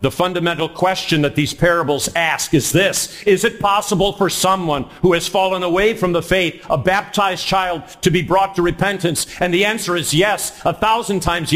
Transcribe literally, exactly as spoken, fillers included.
The fundamental question that these parables ask is this: is it possible for someone who has fallen away from the faith, a baptized child, to be brought to repentance? And the answer is yes, a thousand times yes.